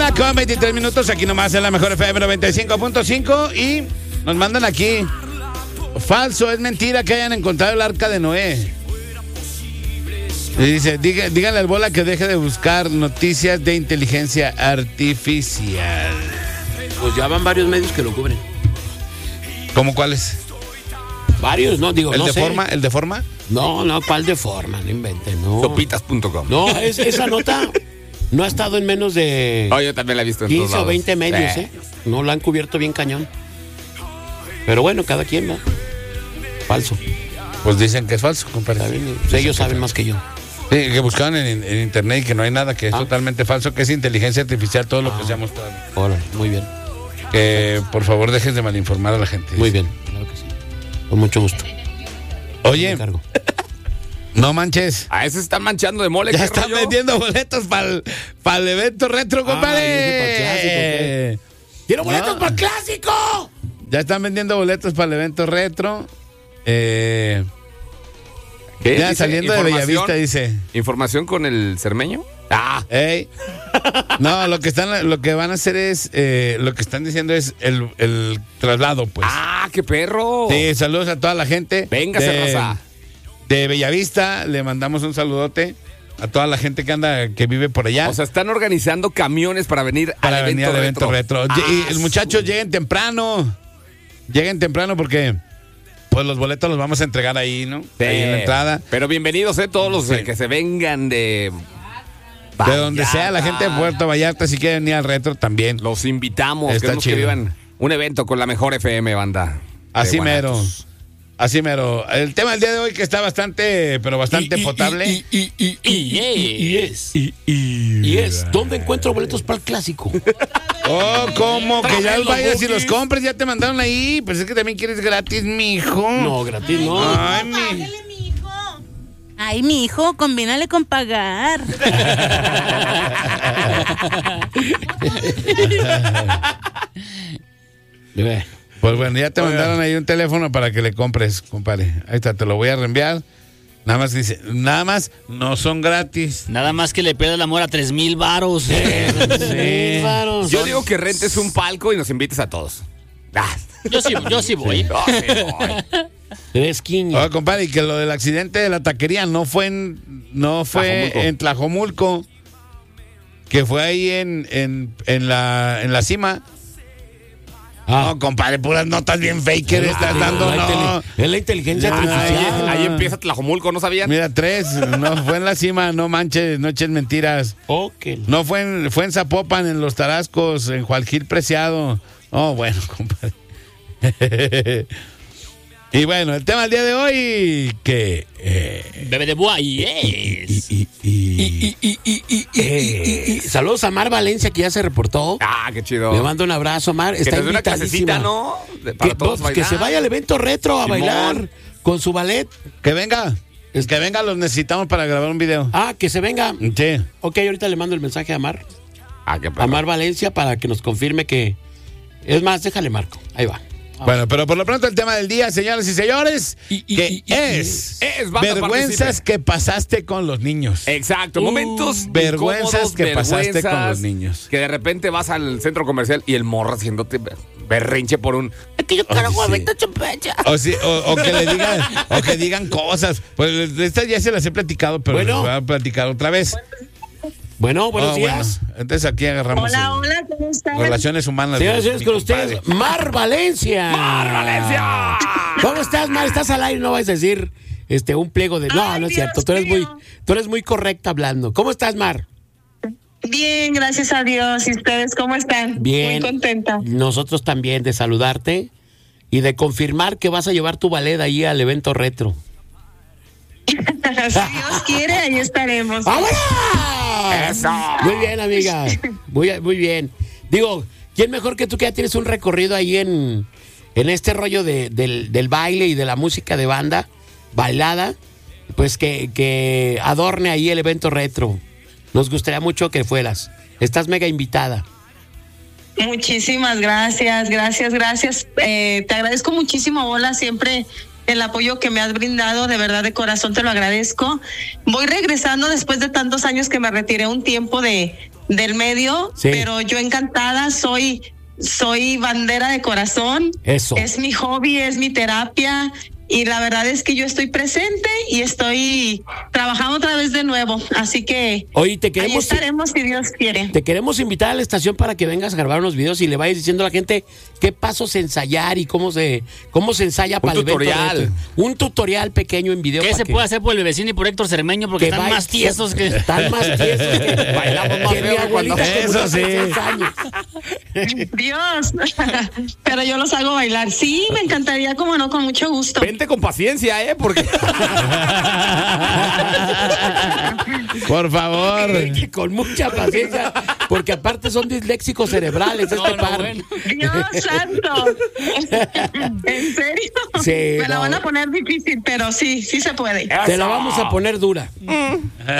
mañana con 23 minutos, aquí nomás en la mejor FM 95.5 y nos mandan aquí, falso, es mentira que hayan encontrado el arca de Noé. Y dice, díganle al Bola que deje de buscar noticias de inteligencia artificial. Pues ya van varios medios que lo cubren. ¿Cómo cuáles? Varios, no, digo, ¿El no de sé. forma? ¿El de forma? No, ¿cuál de forma? No inventen, no. Sopitas.com. No, esa nota no ha estado en menos de Oh, yo también la he visto en 15 todos o lados. 20 medios, Sí. No la han cubierto bien cañón. Pero bueno, cada quien va. Falso. Pues dicen que es falso, compadre. Está bien, pues ellos saben más que yo. Sí, que buscaban en internet y que no hay nada, que es Ah. totalmente falso, que es inteligencia artificial todo lo que se ha mostrado. Órale, muy bien. Que por favor dejes de malinformar a la gente. Muy bien, claro que sí. Con mucho gusto. Oye, Me encargo. no manches. A ese se están manchando de mole. Ya ¿qué están rollo? vendiendo boletos para el evento retro, compadre. ¡Quiero boletos No. para el clásico! Ya están vendiendo boletos para el evento retro. ¿Qué? Ya Dice, saliendo de información- Bellavista, dice. ¿Información con el cermeño? Ey. No, lo que van a hacer es, lo que están diciendo es el traslado, pues. ¡Ah, qué perro! Sí, saludos a toda la gente. Véngase, raza. De Bellavista, le mandamos un saludote a toda la gente que vive por allá. O sea, están organizando camiones para venir para al venir al evento retro. Y Ah, muchachos, lleguen temprano. Lleguen temprano porque pues los boletos los vamos a entregar ahí, ¿no? sí. Ahí en la entrada. Pero bienvenidos, todos los Sí. que se vengan de De donde sea, la gente de Puerto Vallarta, si quieren ir al retro también. Los invitamos. Está Queremos que chido. vivan un evento con la mejor FM, banda. de Así mero. Guanatos. Así mero. El tema del día de hoy que está bastante, pero bastante potable. Y es, ¿dónde encuentro boletos para el clásico? Oh, ¿cómo? Que ya los vayas y los bookies. compres, ya te mandaron ahí. Pues es que también quieres gratis, mijo. No, gratis no. Ay, mi. Págale, mijo. Ay, mi hijo, combínale con pagar. Pues bueno, ya te mandaron ahí un teléfono para que le compres, compadre. Ahí está, te lo voy a reenviar. Nada más dice, nada más no son gratis. Nada más que le pierda el amor a 3,000 varos. Sí. Yo digo que rentes un palco y nos invites a todos. Ah. Yo sí voy. No, sí, voy. Eres king. Oye, compadre, y que lo del accidente de la taquería no fue Tlajomulco. en Tlajomulco, que fue ahí en la cima. No, compadre, puras notas bien faker estás dando, no. Es la inteligencia Ya, artificial. Ahí empieza Tlajomulco, ¿no sabían? Mira, 3, no fue en la cima, no manches, no eches mentiras. Ok. No fue en Zapopan, en Los Tarascos, en Jualgil Preciado. Oh, bueno, compadre. Y bueno, el tema del día de hoy, que... Bebe de boa y es. Saludos a Mar Valencia, que ya se reportó. Ah, qué chido. Le mando un abrazo, Mar. Que Está nos dé una invitadísima. clasecita, ¿no? Para Que, todos que se bailar. vaya al evento retro a Simón. bailar con su ballet. Que venga, los necesitamos para grabar un video. Ah, que se venga. Sí. Ok, ahorita le mando el mensaje a Mar. Ah, qué A perro. Mar Valencia para que nos confirme que... Es más, déjale marco. Ahí va. Bueno, pero por lo pronto el tema del día, señoras y señores, que es banda, vergüenzas participe. que pasaste con los niños. Exacto, momentos vergüenzas incómodos, que pasaste vergüenzas, con los niños. Que de repente vas al centro comercial y el morro haciéndote berrinche por un... Es que yo quiero huevito chupecha. O que digan cosas. Pues estas ya se las he platicado, pero Bueno. les voy a platicar otra vez. Bueno, buenos días. Bueno, entonces aquí agarramos Hola, ¿cómo están? relaciones humanas. Señoras y señores, Mi con compadre. ustedes, Mar Valencia. ¡Mar Valencia! ¿Cómo estás, Mar? Estás al aire, no vas a decir un pliego de... No, Ay, no es Dios cierto. Tú eres muy correcta hablando. ¿Cómo estás, Mar? Bien, gracias a Dios. ¿Y ustedes cómo están? Bien. Muy contenta. Nosotros también de saludarte y de confirmar que vas a llevar tu ballet ahí al evento retro. Si Dios quiere, ahí estaremos. ¡Vámonos! ¡Eso! Muy bien, amiga. Muy bien. Digo, ¿quién mejor que tú que ya tienes un recorrido ahí en este rollo del baile y de la música de banda, bailada? Pues que adorne ahí el evento retro. Nos gustaría mucho que fueras. Estás mega invitada. Muchísimas gracias. Te agradezco muchísimo, Bola. Siempre el apoyo que me has brindado, de verdad de corazón te lo agradezco. Voy regresando después de tantos años que me retiré un tiempo del medio, Sí. pero yo encantada, soy bandera de corazón. Eso. Es mi hobby, es mi terapia. Y la verdad es que yo estoy presente y estoy trabajando otra vez de nuevo. Así que Oye, ahí estaremos si Dios quiere. te queremos invitar a la estación para que vengas a grabar unos videos y le vayas diciendo a la gente qué pasos ensayar y cómo se ensaya para el evento. tutorial. Un tutorial pequeño en video. ¿Qué para se que- puede hacer por el vecino y por Héctor Cermeño? Porque que están vaya- más tiesos que... Están más tiesos que Bailamos más que mi feo abuelita cuando- que murió hace Eso sí. 6 años. Dios, pero yo los hago bailar. Sí, me encantaría, como no, con mucho gusto. Vente con paciencia, porque Por favor. Y con mucha paciencia, porque aparte son disléxicos cerebrales este par. bueno. Dios santo. ¿En serio? Sí, Me la no. van a poner difícil, pero sí se puede. Te la vamos a poner dura. No,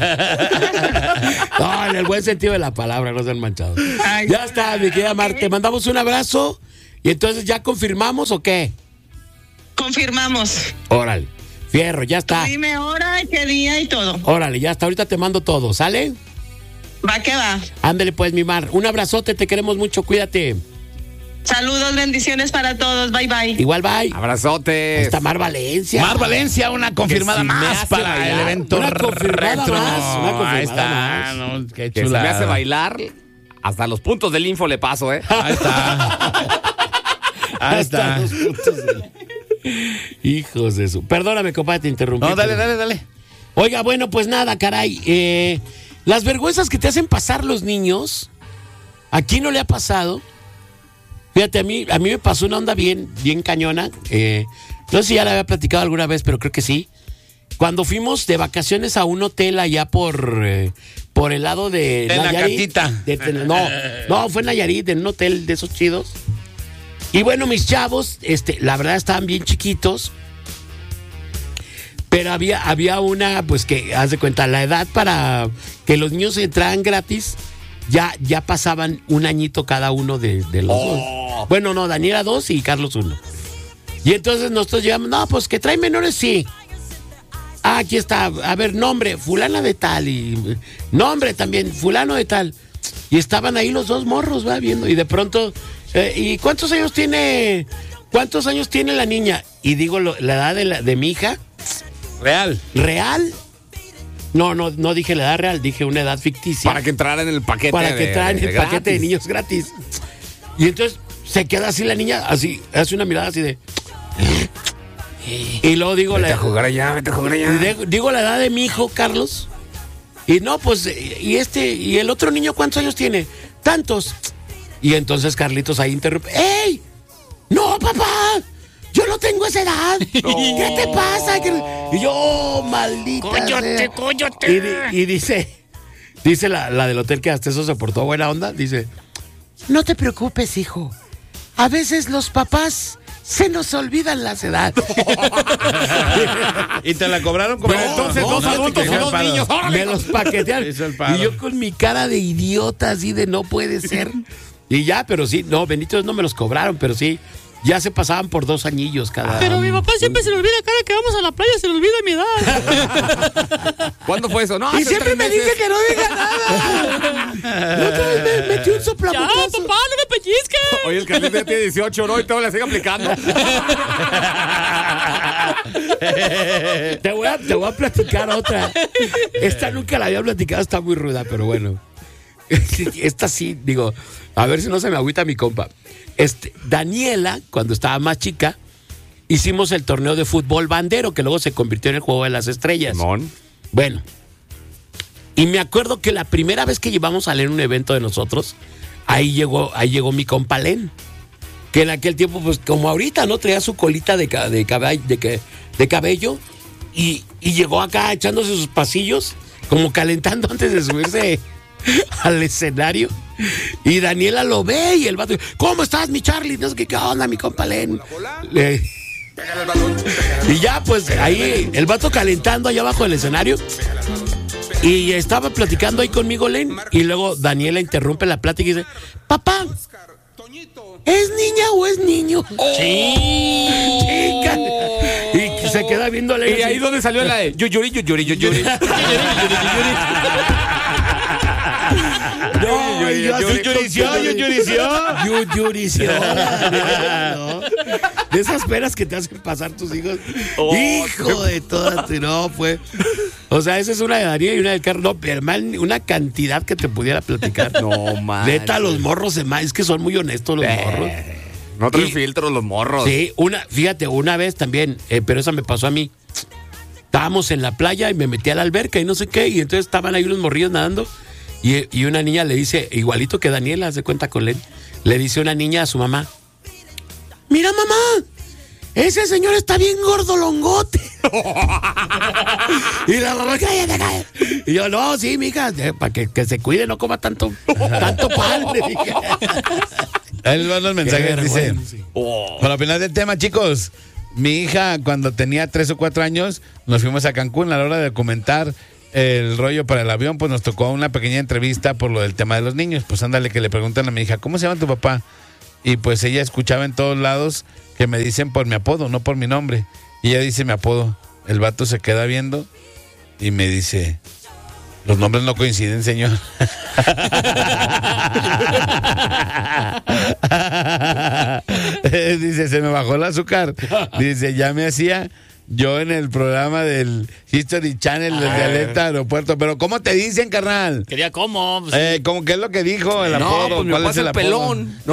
en el buen sentido de la palabra, no sean manchados. Ay. Ya está, mi querida Mar, te mandamos un abrazo y entonces ya confirmamos o qué. Confirmamos. Órale, fierro, ya está. Dime hora, qué día y todo. Órale, ya está, ahorita te mando todo, ¿sale? Va que va. Ándale pues, mi Mar, un abrazote, te queremos mucho, cuídate. Saludos, bendiciones para todos. Bye, bye. Igual, bye. abrazotes. Está Mar Valencia. Mar Valencia, una confirmada Que si me más hace para bailar. el evento Una confirmada retro. más, una confirmada Ahí está, más. no, qué Que se me chulada. hace bailar. Hasta los puntos del info le paso, Ahí está. Ahí Hasta está. los puntos del- Hijos de su. Perdóname, compadre, te interrumpí. No, dale, pero- dale, dale. Oiga, bueno, pues nada, caray. Las vergüenzas que te hacen pasar los niños, ¿a quién no le ha pasado? Fíjate, a mí me pasó una onda bien cañona. No sé si ya la había platicado alguna vez, pero creo que sí. Cuando fuimos de vacaciones a un hotel allá por el lado de Nayarit. Tenacatita. No, fue en Nayarit, en un hotel de esos chidos. Y bueno, mis chavos, la verdad estaban bien chiquitos. Pero había una, pues que, haz de cuenta, la edad para que los niños entraran gratis, ya pasaban un añito cada uno de los dos. Bueno, no, Daniela 2 y Carlos 1. Y entonces nosotros llegamos, no, pues que traen menores, sí. Ah, aquí está, a ver, nombre, fulana de tal, y nombre también, fulano de tal. Y estaban ahí los dos morros, va viendo, y de pronto, ¿y cuántos años tiene la niña? Y digo la edad de mi hija. Real. ¿Real? No dije la edad real, dije una edad ficticia. Para que entrara en el paquete. Para que entrara en el gratis. paquete de niños gratis. Y entonces se queda así la niña, así, hace una mirada así de. Y luego digo Vete a jugar allá, vete a jugar allá. digo la edad de mi hijo, Carlos. Y no, pues, y el otro niño, ¿cuántos años tiene? Tantos. Y entonces Carlitos ahí interrumpe. ¡Ey! ¡No, papá! ¡Yo no tengo esa edad! ¿Qué te pasa? Y yo, oh, maldita sea. ¡Cóllate! Y dice la del hotel que hasta eso se portó buena onda, dice, no te preocupes, hijo. A veces los papás se nos olvidan las edades. Y te la cobraron como. Pero entonces dos te adultos y quedaron dos parados. niños. ¡Órale! Me los paquetearon. Hizo el paro. Y yo con mi cara de idiota así de no puede ser. Y ya, pero sí, no, benditos no me los cobraron, pero sí, ya se pasaban por 2 años cada. Pero mi papá siempre se le olvida cada que vamos a la playa, se le olvida mi edad. ¿Cuándo fue eso? No, Y hace siempre 3 me meses. dice que no diga nada. La otra vez me metí un ¡Ya, soplamucazo. papá, no me pellizques! Oye, el Carlitos ya tiene 18, ¿no? Y todo le sigue aplicando. Te voy a platicar otra. Esta nunca la había platicado, está muy ruda, pero bueno. Esta sí, digo, a ver si no se me agüita mi compa. Daniela, cuando estaba más chica, hicimos el torneo de fútbol bandero, que luego se convirtió en el Juego de las Estrellas. Simón. Bueno, y me acuerdo que la primera vez que llevamos a Len un evento de nosotros, ahí llegó mi compa Len, que en aquel tiempo, pues como ahorita, ¿no? Traía su colita de cabello y llegó acá echándose sus pasillos, como calentando antes de subirse al escenario. Y Daniela lo ve y el vato, ¿cómo estás, mi Charlie? No sé qué onda, mi compa Len. Y ya, pues ahí el vato calentando allá abajo del escenario. Y estaba platicando ahí conmigo Len. Y luego Daniela interrumpe la plática y dice, papá, ¿es niña o es niño? Sí. Chica. Y Se queda viendo Y ahí donde salió la de Yuyuri, Yuyuri, Yuyuri. No, Yuyurició. No. De esas penas que te hacen pasar tus hijos. Hijo de todas. No, fue. O sea, esa es una de Daniel y una de Carlos. No, pero man, una cantidad que te pudiera platicar. No, man. Neta, los morros es que son muy honestos los morros. No traen filtros los morros. Sí, fíjate, una vez también, pero esa me pasó a mí. Estábamos en la playa y me metí a la alberca y no sé qué, y entonces estaban ahí unos morrillos nadando. Y una niña le dice, igualito que Daniela, se cuenta con él, le dice una niña a su mamá: mira, mamá, ese señor está bien gordolongote. Y la mamá, cállate. Y yo, no, sí, mija, para que se cuide, no coma tanto pan. Le dije. Ahí les van los mensajes, dice. Oh. Para opinar del tema, chicos, mi hija cuando tenía 3 o 4 años, nos fuimos a Cancún a la hora de documentar el rollo para el avión, pues nos tocó una pequeña entrevista por lo del tema de los niños. Pues ándale, que le preguntan a mi hija, ¿cómo se llama tu papá? Y pues ella escuchaba en todos lados que me dicen por mi apodo, no por mi nombre. Y ella dice mi apodo. El vato se queda viendo y me dice: los nombres no coinciden, señor. Dice, se me bajó el azúcar. Dice, ya me hacía yo en el programa del History Channel desde Alerta Aeropuerto. Pero ¿cómo te dicen, carnal? Quería cómo. Pues, ¿Cómo qué es lo que dijo el apodo? No, pues mi papá es el pelón. No,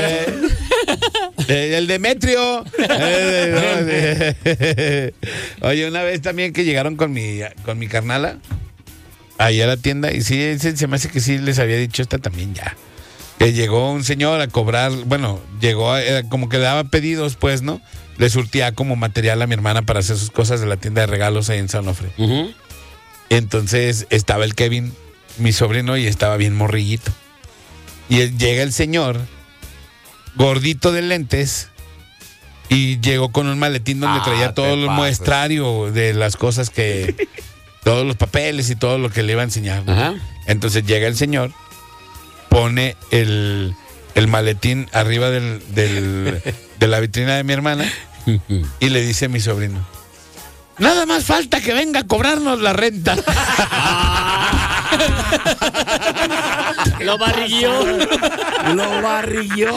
el Demetrio. Oye, una vez también que llegaron con mi carnala ahí a la tienda, y sí, se me hace que sí les había dicho esta también ya. Que llegó un señor a cobrar, bueno, llegó como que le daba pedidos, pues, ¿no? Le surtía como material a mi hermana para hacer sus cosas de la tienda de regalos ahí en San Onofre. Uh-huh. Entonces estaba el Kevin, mi sobrino, y estaba bien morrillito. Y llega el señor, gordito de lentes, y llegó con un maletín donde traía todo el muestrario de las cosas que... todos los papeles y todo lo que le iba a enseñar, ¿no? Ajá. Entonces llega el señor, pone el maletín arriba de la vitrina de mi hermana y le dice a mi sobrino: nada más falta que venga a cobrarnos la renta. lo barrilló. Lo barrilló.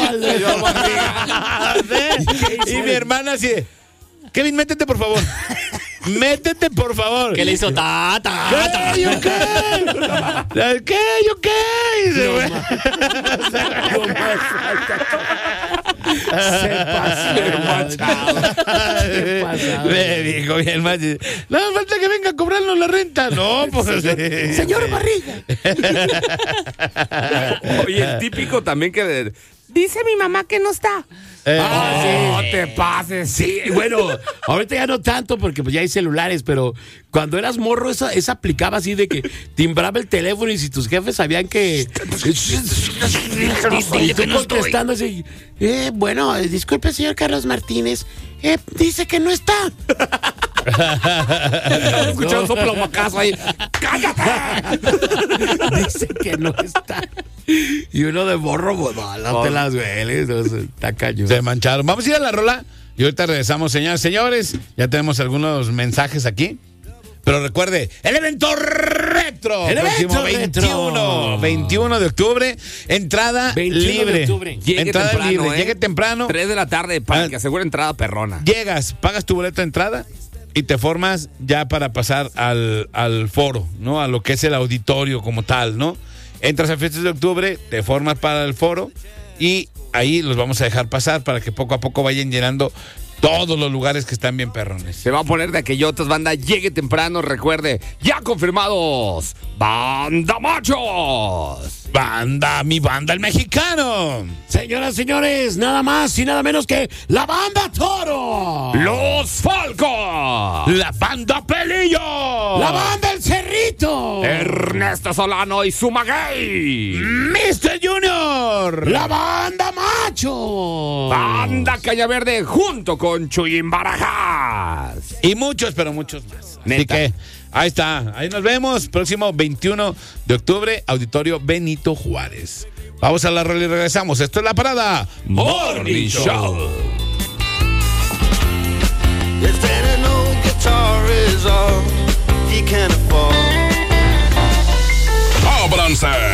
Y mi hermana así: Kevin, métete por favor. Métete, por favor. ¿Qué le hizo? ¿Qué? ¿Yo qué? ¿Qué? ¿Yo qué? Se pasó. Me dijo bien más. No falta que venga a cobrarnos la renta. No, pues. Señor Barriga. Oye, el típico también que dice mi mamá que no está. Sí. No te pases. Sí, bueno, ahorita ya no tanto porque pues ya hay celulares, pero cuando eras morro esa aplicaba así de que timbraba el teléfono y si tus jefes sabían que... y tú contestando así, bueno, disculpe señor Carlos Martínez, dice que no está. Escuchando soplamocazo ahí. ¡Cállate! Dice que no está. Y uno de morro, pues, no te las hueles. Está cañón. Se mancharon. Vamos a ir a la rola y ahorita regresamos, señoras y señores. Ya tenemos algunos mensajes aquí. Pero recuerde, el evento retro. El próximo evento 21 de octubre. Entrada 21 libre. de octubre. Llegue Entrada temprano, libre. Llegue temprano. 3 de la tarde para que asegure entrada perrona. Llegas, pagas tu boleto de entrada y te formas ya para pasar al foro, ¿no? A lo que es el auditorio como tal, ¿no? Entras a Fiestas de Octubre, te formas para el foro y ahí los vamos a dejar pasar para que poco a poco vayan llenando todos los lugares que están bien perrones. Se va a poner de aquellotas, banda. Llegue temprano, recuerde. Ya confirmados. Banda Machos. Banda, mi banda, el mexicano. Señoras, señores, nada más y nada menos que la banda Toro. Los Falcos. La banda Pelillo. La banda El Cerrito. Ernesto Solano y su maguey. Mr. Junior. La banda Macho. Banda Caña Verde junto con Chuyín Barajas. Y muchos, pero muchos más. Neta. Así que ahí está. Ahí nos vemos. Próximo 21 de octubre, Auditorio Benito Juárez. Vamos a la rola y regresamos. Esto es La Parada Morning Show. If there ain't no is all he can afford. Ábranse